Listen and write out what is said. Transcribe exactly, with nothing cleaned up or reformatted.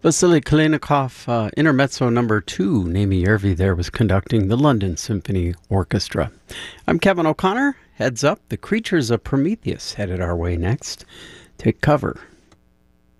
Vasily Kalinikov, uh, Intermezzo number two, Naomi Yervi there was conducting the London Symphony Orchestra. I'm Kevin O'Connor. Heads up, The Creatures of Prometheus headed our way next. Take cover